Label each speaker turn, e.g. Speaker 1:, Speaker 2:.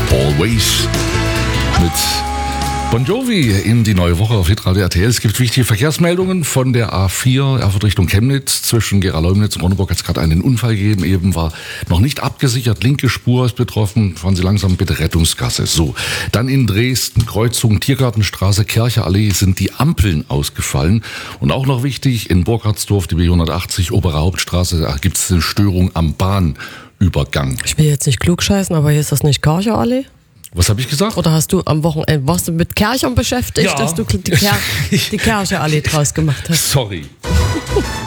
Speaker 1: Always mit Bon Jovi in die neue Woche auf Hitradio RTL. Es gibt wichtige Verkehrsmeldungen von der A4 Erfurt Richtung Chemnitz. Zwischen Gera-Leumnitz und Ronneburg hat es gerade einen Unfall gegeben. Eben war noch nicht abgesichert. Linke Spur ist betroffen. Fahren Sie langsam, bitte Rettungsgasse. So, dann in Dresden, Kreuzung Tiergartenstraße, Kercherallee sind die Ampeln ausgefallen. Und auch noch wichtig, in Burkhardsdorf, die B180, Obere Hauptstraße, da gibt es eine Störung am Bahnübergang.
Speaker 2: Ich will jetzt nicht klugscheißen, aber hier ist das nicht Kercherallee?
Speaker 1: Was habe ich gesagt?
Speaker 2: Oder hast du am Wochenende, warst du mit Kerchern beschäftigt,
Speaker 1: Ja.
Speaker 2: dass du die Kercherallee draus gemacht hast?
Speaker 1: Sorry.